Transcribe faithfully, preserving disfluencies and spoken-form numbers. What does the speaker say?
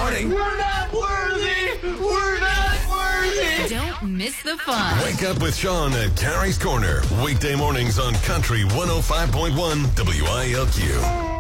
morning. We're not worthy. We're not worthy. Don't miss the fun. Wake up with Sean at Carrie's Corner. Weekday mornings on Country one oh five point one W I L Q.